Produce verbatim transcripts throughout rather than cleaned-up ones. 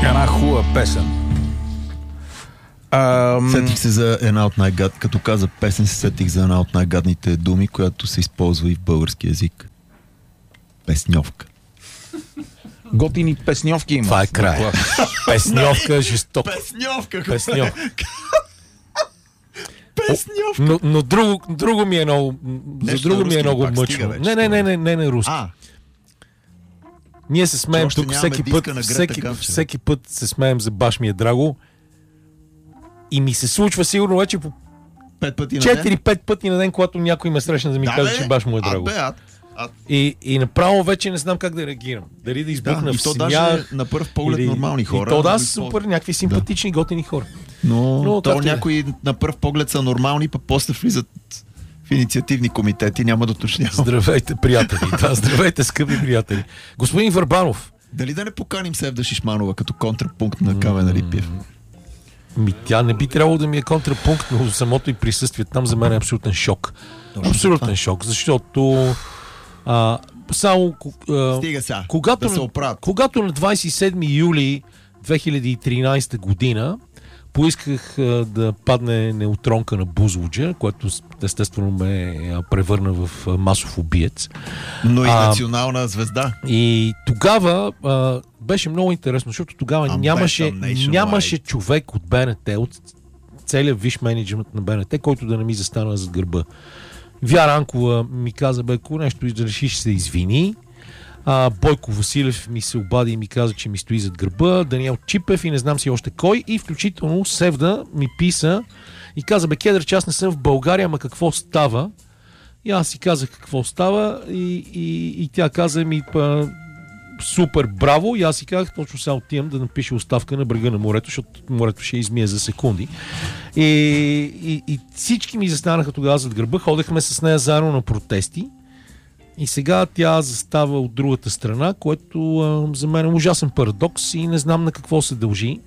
Една хубава песен. Ам... Сетих се за една от най-гад... Като каза песен, се сетих за една от най-гадните думи, която се използва и в български език. Песньовка. Готини песньовки има. Това е край. Песньовка, жестоко. Песньовка! Песньовка. Песньовка! Но, но друго, друго ми е много... За Нещо друго на ми е руски много пак стига мъчно. вече, Не, не, не, не, не, не руски. А, Ние се смеем още тук нямаме всеки диска път, на Грета всеки, Къмчева. всеки път се смеем за баш ми е драго. И ми се случва сигурно вече по пет пъти на ден. четири-пет пъти на ден, когато някой ме срещна да ми Да, каже, бе. че баш му е А, драго. бе, а, а, И, и направо вече не знам как да реагирам. Дали да избухна да, и в то смях. даже на пръв поглед или- нормални хора. И то да, нали, супер, някакви симпатични, готини хора. Но, Но то както и да е. някои на пръв поглед са нормални, пък после влизат в инициативни комитети, няма да уточнявам. Здравейте, приятели. Да, здравейте, скъпи приятели. Господин Върбанов, Дали да не поканим Севда Шишманова като контрапункт на Камен Рипиев? ми, тя не би трябвало да ми е контрапункт, но самото и присъствие там за мен е абсолютен шок. Точно Абсолютен така. шок, защото а, само а, Стига сега, когато, да се на, оправят. когато на двадесет и седми юли две хиляди и тринадесета година поисках а, да падне неутронка на Бузлуджа, което естествено ме а, превърна в а, масов убиец. Но и А, национална звезда. И тогава а, беше много интересно, защото тогава Амбет, нямаше, Nationwide. нямаше човек от БНТ, от целият виш менеджмент на БНТ, който да не ми застана зад гърба. Вяра Анкова ми каза, бе, ако нещо изреши, ще се извини. А, Бойко Василев ми се обади и ми каза, че ми стои зад гърба. Даниел Чипев и не знам си още кой. И включително Севда ми писа и каза, бе, Кедър, че аз не съм в България, ама какво става? И аз си казах какво става и, и, и тя каза ми па, супер, браво. И аз си казах, точно сега отивам да напиша оставка на брега на морето, защото морето ще измие за секунди. И, и, и всички ми застанаха тогава зад гърба. Ходехме с нея заедно на протести. И сега тя застава от другата страна, което а, за мен е ужасен парадокс и не знам на какво се дължи.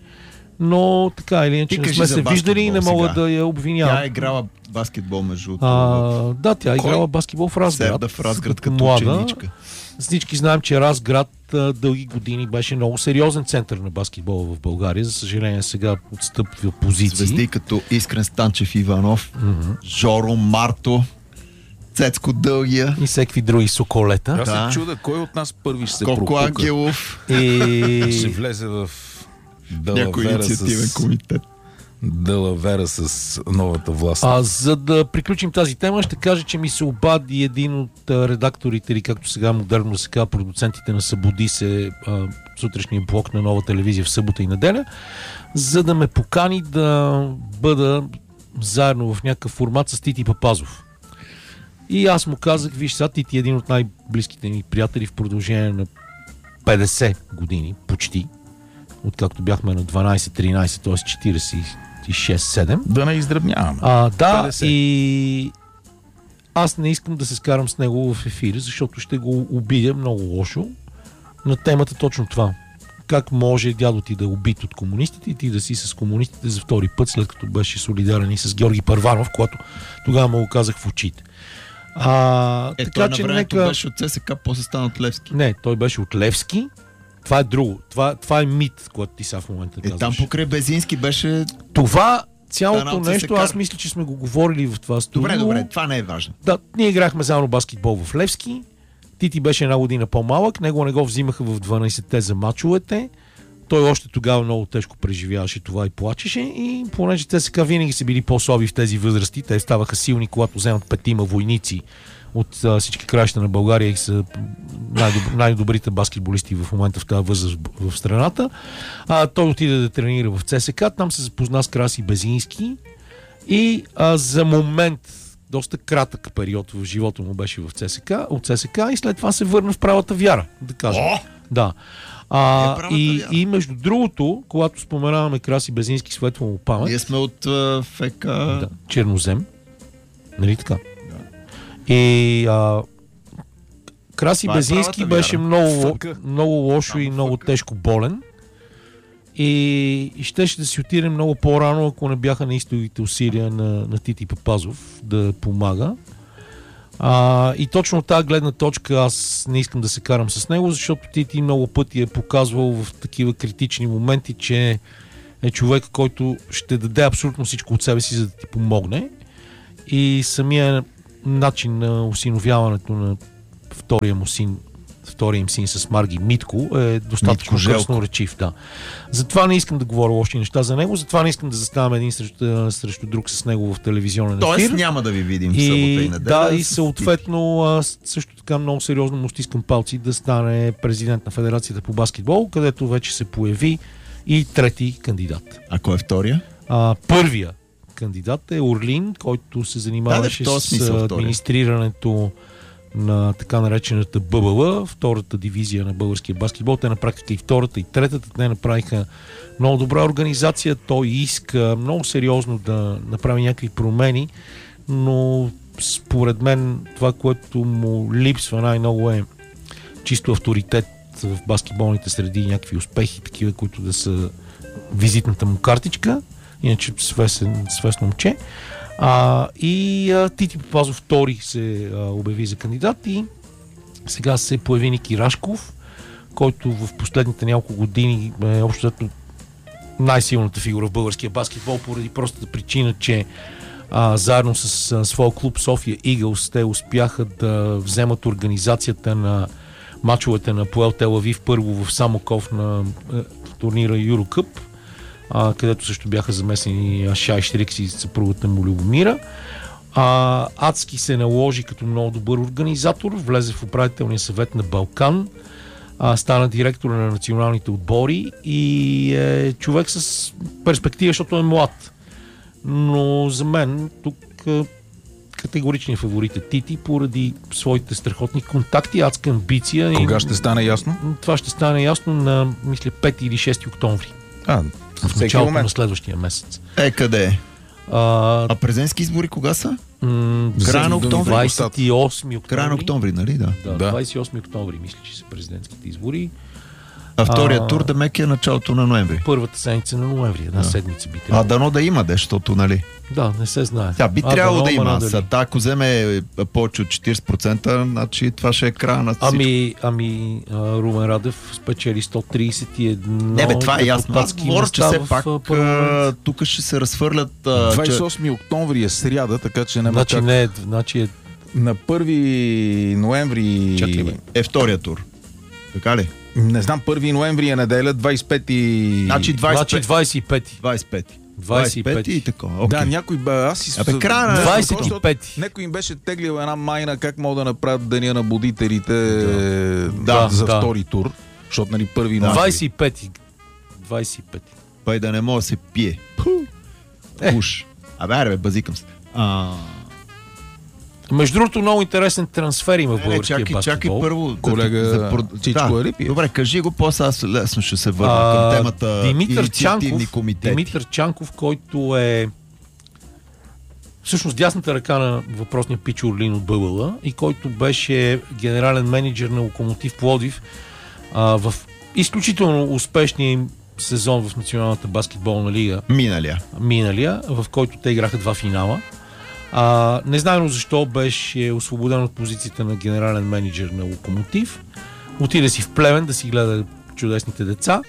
Но така или иначе Ти не кажи сме за се виждали и не баскетбол мога сега. да я обвинявам. Тя е играла баскетбол между другото. А, да, тя е играла баскетбол в Разград. Севда в Разград като млада. ученичка. Всички знаем, че Разград а, дълги години беше много сериозен център на баскетбола в България. За съжаление сега отстъпва позиции. Звезди като Искрен Станчев Иванов, Mm-hmm. Жоро Марто, Цецко Дългия, И всеки други соколета. Аз Да. се чуда кой от нас първи ще се Коко пропука. Ангелов, Ще И... влезе в някой Далавера инициативен с, комитет. Далавера с новата власт. А, за да приключим тази тема, ще кажа, че ми се обади един от а, редакторите, или както сега модерно се казва, продуцентите на Събуди се, а, сутрешния блок на Нова телевизия в събота и неделя, за да ме покани да бъда заедно в някакъв формат с Тити Папазов. И аз му казах, виж сега, Тити е един от най-близките ми приятели в продължение на петдесет години, почти, откакто бяхме на дванадесет-тринадесет, т.е. четиридесет и шест седем. Да не издръбняваме. А, да, петдесет. и аз не искам да се скарам с него в ефир, защото ще го обидя много лошо на темата точно това. Как може дядо ти да е убит от комунистите и ти да си с комунистите за втори път, след като беше солидарен и с Георги Първанов, когато тогава му го казах в очите. А, Е, така той на че времето нека... беше от ЦСКА, после стана от Левски. Не, той беше от Левски. Това е друго. Това, това е мит, който ти сега в момента Е, казваш. там покрай Безински беше... Това Стана цялото от нещо, ЦСКА. аз мисля, че сме го говорили в това студио. Добре, добре, това не е важно. Да, ние играхме заедно баскетбол в Левски. Тити беше една година по-малък, него не го взимаха в дванадесетте за мачовете. Той още тогава много тежко преживяваше това и плачеше. И понеже те сега винаги са били по-слаби в тези възрасти, те ставаха силни, когато вземат петима войници от а, всички краища на България и са най-доб... най-добрите баскетболисти в момента в тази възраст в страната. А, той отиде да тренира в ЦСКА, там се запозна с Краси Безински и а, за момент, доста кратък период в живота му беше в ЦСКА, от ЦСКА и след това се върна в правата вяра, да кажем. О! Да. А, Е, правата и, вяра. и между другото, когато споменаваме Краси Безински, светла му памет, Ние сме от uh, ФК... да, Чернозем, нали така? И а, Краси Това е Безински правата беше вяра. много, Фъка. много лошо Само и много фъка. тежко болен. И, и щеше да си отиде много по-рано, ако не бяха наистовите усилия на, на Тити Папазов да помага. А, и точно от тази гледна точка аз не искам да се карам с него, защото Тити много пъти е показвал в такива критични моменти, че е човек, който ще даде абсолютно всичко от себе си, за да ти помогне. И самия начин на осиновяването на втория му син, втория им син с Марги, Митко, е достатъчно красноречив. Да. Затова не искам да говоря лоши неща за него, затова не искам да заставам един срещу, срещу друг с него в телевизионен ефир. Тоест няма да ви видим в събота и неделя. Да, и съответно аз също така много сериозно му стискам палци да стане президент на Федерацията по баскетбол, където вече се появи и трети кандидат. А кой е втория? А, първия кандидат е Орлин, който се занимаваше да, да, с администрирането на така наречената Б Б Л, втората дивизия на българския баскетбол. Те на практика и втората, и третата. Те направиха много добра организация. Той иска много сериозно да направи някакви промени, но според мен това, което му липсва най-много е чисто авторитет в баскетболните среди и някакви успехи, такива, които да са визитната му картичка. Иначе свестен, свестно момче. А, и а, Тити Папазов втори се а, обяви за кандидат и сега се появи Ники Рашков, който в последните няколко години е общо най-силната фигура в българския баскетбол, поради простата причина, че а, заедно с а, своя клуб София Eagles те успяха да вземат организацията на мачовете на Пуел Тел Авив първо в Самоков на а, турнира Юрокъп, Uh, където също бяха замесени Шай Штрикс и съпругата му Любомира. Uh, адски се наложи като много добър организатор, влезе в управителния съвет на Балкан, uh, стана директор на националните отбори и е човек с перспектива, защото е млад. Но за мен тук uh, категоричният фаворит е Тити, поради своите страхотни контакти, адска амбиция. Кога и, ще стане ясно? Това ще стане ясно на, мисля, пети или шести октомври. А, в началото на следващия месец. Е, къде е? А, а президентски избори кога са? М- края на октомври? двадесет и осми октомври. Края на октомври, нали? Да. Да, да. двадесет и осми октомври, мисля, че са президентските избори. А втория а, тур да мек е началото на ноември. Първата седмица на ноември, една да. седмица би трябвало. А дано да има, де, защото, нали? Да, не се знае. Тя би а, трябвало да има. има. Са, ако вземе повече от четиридесет процента, значи това ще е края на всичко. Ами, ами Румен Радев спечели сто тридесет и едно. Не бе, това е ясно. Аз говоря, че все пак тук ще се разхвърлят... двадесет и осми октомври е сряда, така че няма значи как... Не, значи е... На първи ноември... Чакай, бе. Е втория тур. Така ли? Не знам, първи ноември е неделя, двадесет и пети... Значи двадесет и пети. Значи двадесет и пети. двадесет и пети. двадесет и пети и така. Okay. Да, някой бе, аз си... Абе, края на... двадесет и пети. Някой им беше теглил една майна как могат да направят деня на будителите да, за да. втори тур, защото нали първи Да. ноември. двадесет и пети. двадесет и пети. Пай да не може да се пие. Е. Уж. Абе, аре, бе, базикам се. А... Между другото, много интересен трансфер има в българския чакай, баскетбол. чакай първо. Колега за, Чичко да, Арипиев. Добре, кажи го, после аз лесно ще се върна А, към темата Димитър инициативни Чанков, комитети. Димитър Чанков, който е всъщност дясната ръка на въпросния Пич Орлин от Б Б Л и който беше генерален менеджер на Локомотив Пловдив а, в изключително успешния им сезон в Националната баскетболна лига. Миналия. Миналия, в който те играха два финала. А, не знаем защо беше освободен от позицията на генерален менеджер на Локомотив. Отиде си в Плевен да си гледа чудесните деца.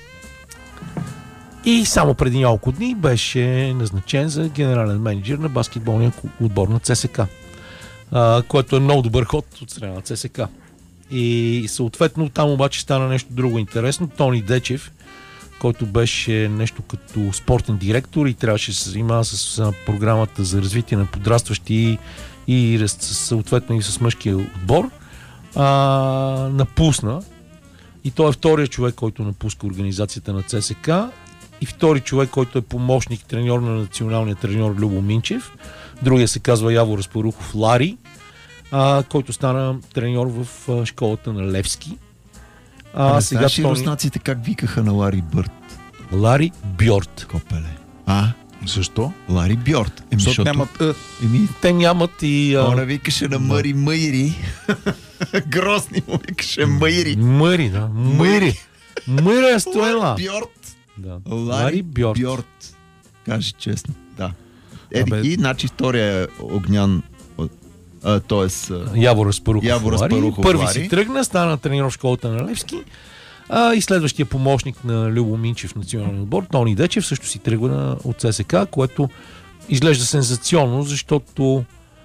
И само преди няколко дни беше назначен за генерален менеджер на баскетболния отбор на Ц С К, а, което е много добър ход от страна на Ц С К. И съответно там обаче стана нещо друго интересно. Тони Дечев, който беше нещо като спортен директор и трябваше да се занимава с програмата за развитие на подрастващи и, и съответно и с мъжкия отбор, а, напусна. И той е вторият човек, който напуска организацията на Ц С К и втори човек, който е помощник треньор на националния треньор Любо Минчев. Другия се казва Яво Разпарухов Лари, а, който стана треньор в а, школата на Левски. А, а сега знаеш ли руснаците как викаха на Лари Бърт? Лари Бьорт. Копеле. А? Защо? Лари Бьорт. Еми, защото нямат... Еми... Те нямат и... А... Она викаше на Мъри Мъйри. Грозни му викаше Мъйри. Мъри, да. Мъри. Мъри е стоела. Лари Бьорт. Да. Лари Бьорт. Бьорт. Кажи честно. Да. Еди, и значи втория Огнян а, т.е. Яво Разпарухов. Яво Разпарухов Първи Лари. си тръгна, стана треньор в школата на Левски. А, и следващия помощник на Любо Минчев в националния отбор, Тони Дечев, също си тръгва на, от ЦСКА, което изглежда сензационно, защото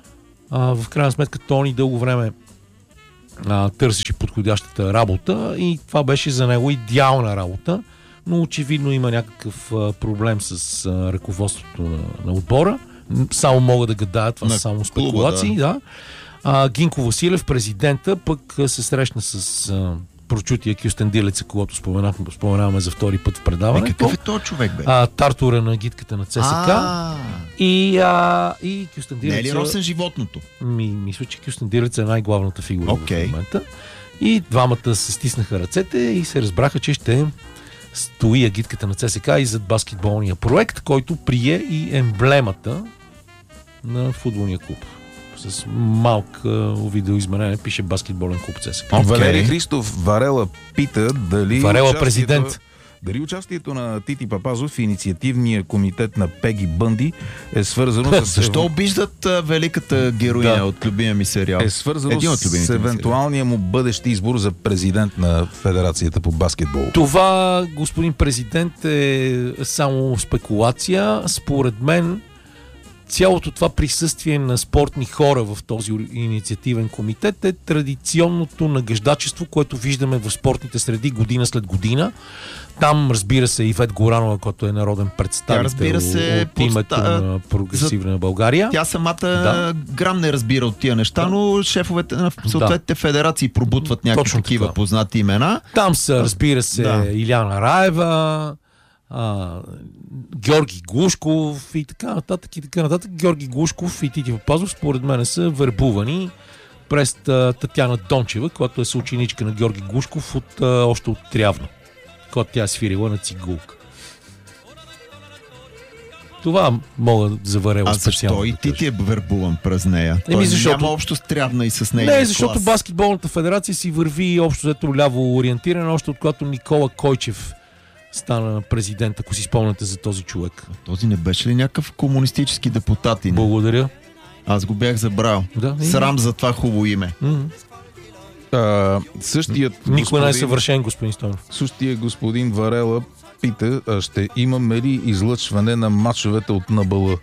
а, в крайна сметка Тони дълго време а, търсеше подходящата работа и това беше за него идеална работа, но очевидно има някакъв а, проблем с а, ръководството на, на отбора. Само мога да гадая, това са само спекулации. Клуба, да. Да. А, Гинко Василев, президента, пък а, се срещна с а, прочутия Кюстендилец, когато споменаваме за втори път в предаването. Е, какъв е този човек, бе? А, тартура на гидката на ЦСКА. А, И, а, и Кюстендилец... не е ли Росен животното? Ми, мисля, че Кюстендилец е най-главната фигура Okay. в момента. И двамата се стиснаха ръцете и се разбраха, че ще стои агитката на ЦСКА и зад баскетболния проект, който прие и емблемата на футболния клуб. С малка видеоизменение пише баскетболен клуб ЦСКА. Okay. Валери Христов Варела пита дали Варела участието- президент. Дали участието на Тити Папазов в инициативния комитет на Пеги Бънди е свързано с... Защо обиждат а, великата героиня Да. от любимия ми сериал? е свързано Един от с любимите ми евентуалния му бъдещ избор за президент на Федерацията по баскетбол. Това, господин президент, е само спекулация. Според мен, цялото това присъствие на спортни хора в този инициативен комитет е традиционното нагаждачество, което виждаме в спортните среди година след година. Там, разбира се, Ивет Горанова, който е народен представител разбира се, от името подста- на Прогресивна България. Тя самата Да. грам не разбира от тия неща, но шефовете на съответните федерации пробутват някакви Точно такива така. познати имена. Там са, разбира се, Да. Иляна Раева, а, Георги Глушков и така нататък и така нататък. Георги Глушков и Тити Папазов според мен са вербувани през а, Татяна Дончева, която е съученичка на Георги Глушков от, а, още от Трявна, когато тя е свирила на цигулка. Това мога да заварела А специално. защо и да ти кажа. ти е вербуван през нея? Еми, Той защото- няма общо с Трявна и с нея. Не, защото баскетболната федерация си върви общо взето ляво ориентирана, още от когато Никола Койчев стана президент, ако си спомняте за този човек. Този не беше ли някакъв комунистически депутат? И не? Благодаря. Аз го бях забрал. Да, и- Срам за това хубаво име. М. А, същият Никой не е господин- съвършен, господин Стойнов. Същия господин Варела пита, а ще имаме ли излъчване на мачовете от НБЛ?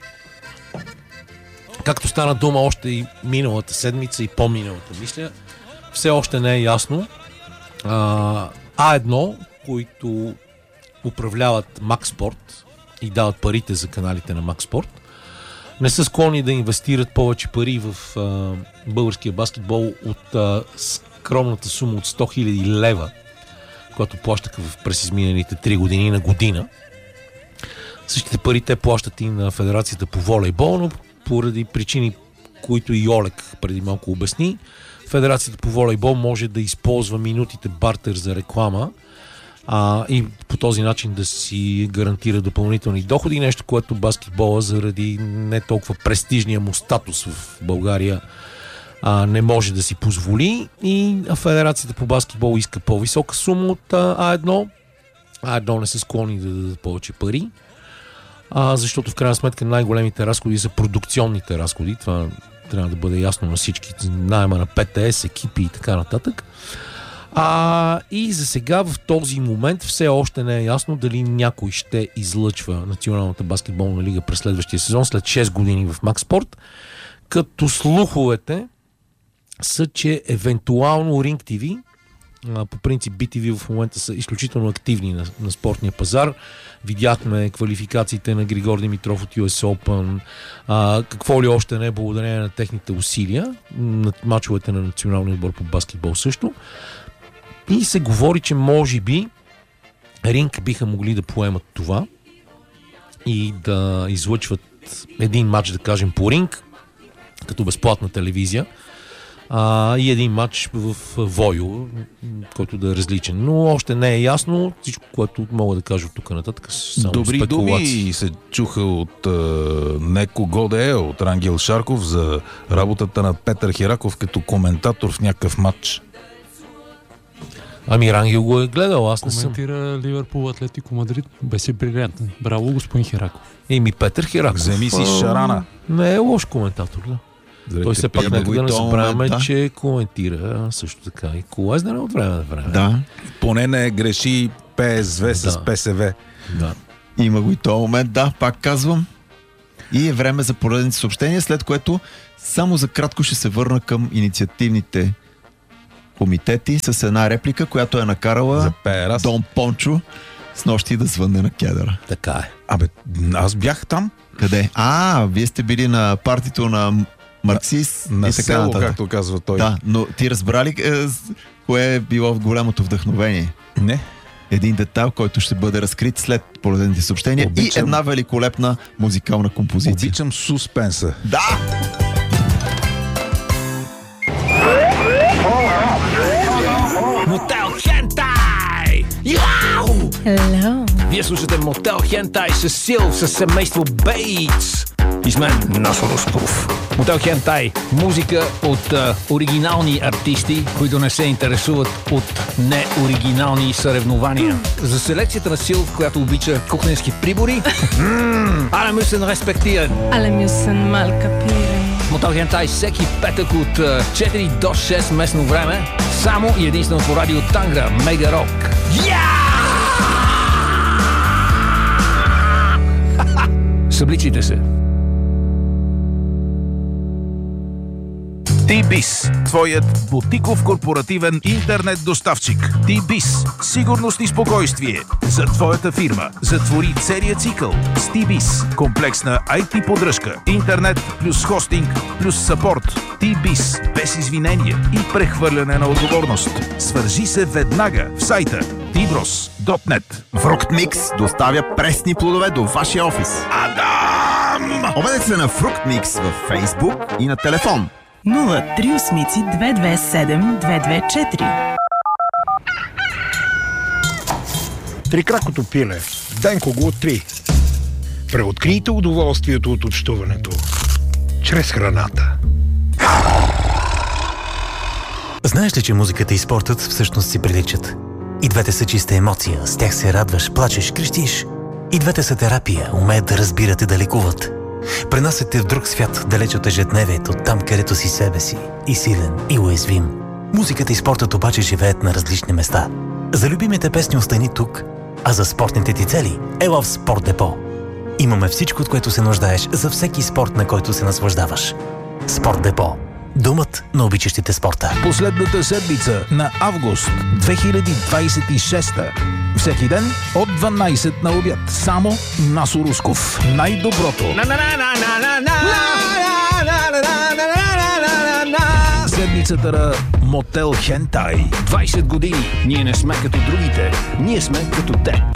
Както стана дума още и миналата седмица и по-миналата, мисля, все още не е ясно. А, А1, които управляват Макспорт и дават парите за каналите на Макспорт, не са склонни да инвестират повече пари в а, българския баскетбол от а, скромната сума от сто хиляди лева, която плащаха в през изминалите три години на година. Същите пари те плащат и на Федерацията по волейбол, но поради причини, които и Олег преди малко обясни, Федерацията по волейбол може да използва минутите бартер за реклама а, и по този начин да си гарантира допълнителни доходи, нещо, което баскетбола заради не толкова престижния му статус в България а, не може да си позволи, и Федерацията по баскетбол иска по-висока сума от а, А1. А1 не са склонни да дадат повече пари, а, защото в крайна сметка най-големите разходи са продукционните разходи. Това трябва да бъде ясно на всички. Найема на ПТС, екипи и така нататък. А, и за сега в този момент все още не е ясно дали някой ще излъчва Националната баскетболна лига през следващия сезон, след шест години в Макспорт, като слуховете са, че евентуално Ring ти ви, а, по принцип би ти ви в момента са изключително активни на, на спортния пазар. Видяхме квалификациите на Григор Димитров от Ю Ес Open, а, какво ли още не е благодарение на техните усилия, на мачовете на националния отбор по баскетбол също. И се говори, че може би Ринг биха могли да поемат това и да излъчват един матч, да кажем, по Ринг, като безплатна телевизия, а, и един матч в Войо, който да е различен. Но още не е ясно. Всичко, което мога да кажа от тук нататък, само Добри спекулации. думи се чуха от е, Неко Годе, от Рангел Шарков за работата на Петър Хераков като коментатор в някакъв матч. Ами Рангел го е гледал, аз не съм. Коментира Ливърпул Атлетико Мадрид. Беше брилянтен. Браво, господин Хераков. Еми Петър Хераков. Вземи си а, шарана. Не е лош коментатор, да. Той се пак има нека го и да не този забравяме, момент, да. че коментира също така и колезнене от време на време. Да, Поне не греши ПСВ с Да. ПСВ. Да. има го и този момент, да, пак казвам. И е време за поредните съобщения, след което само за кратко ще се върна към инициативните комитети с една реплика, която е накарала За Перас. Дон Пончо с нощи да звънне на кедъра. Така е. Абе, аз бях там Къде? А, вие сте били на партито на марксист на и така село, нататък. както казва той. Да, но ти разбра ли е, с- кое е било голямото вдъхновение? Не. Един детайл, който ще бъде разкрит след поредните съобщения Обичам. и една великолепна музикална композиция. Обичам суспенса. Да! Мотел Хентай! Яу! Hello. Вие слушате Мотел Хентай с Сил, с семейство Бейтс. И с мен Насо Русков. Мотел Хентай. Музика от а, оригинални артисти, които не се интересуват от неоригинални съревнования. За селекцията на Сил, която обича кухненски прибори, але мюсен респектиран. Alle müssen mal kapieren. Мотел Хентай всеки петък от а, четири до шест местно време, само и единствено по радио Тангра, Мега Рок. Събличите се. T-Biz, твоят бутиков корпоративен интернет доставчик. T-Biz, сигурност и спокойствие за твоята фирма. Затвори целият цикъл с T-Biz. Комплексна ай ти поддръжка, интернет плюс хостинг плюс съпорт. T-Biz, без извинения и прехвърляне на отговорност. Свържи се веднага в сайта ти брос точка нет. Фруктмикс доставя пресни плодове до вашия офис. Адам! Обадете се на Фруктмикс във Фейсбук и на телефон. нула три осмици две две седем две две четири. Трикракото пиле. Денко го три. Преоткрийте удоволствието от общуването чрез храната. Знаеш ли, че музиката и спортът всъщност си приличат? И двете са чиста емоция, с тях се радваш, плачеш, крещиш. И двете са терапия, умеят да разбират и да лекуват. Пренасят те в друг свят, далеч от ежедневието, там където си себе си, и силен, и уязвим. Музиката и спортът обаче живеят на различни места. За любимите песни остани тук, а за спортните ти цели ела в Спорт Депо. Имаме всичко, от което се нуждаеш за всеки спорт, на който се наслаждаваш. Спорт Депо. Думът на обичащите спорта. Последната седмица на август две хиляди двадесет и шеста. Всеки ден от дванадесет на обяд. Само Насо Русков. Най-доброто. Седмицата на Мотел Хентай. двадесет години. Ние не сме като другите. Ние сме като те.